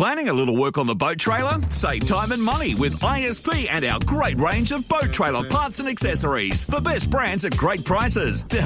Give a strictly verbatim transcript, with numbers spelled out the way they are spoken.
planning a little work on the boat trailer? Save time and money with I S P and our great range of boat trailer parts and accessories. The best brands at great prices to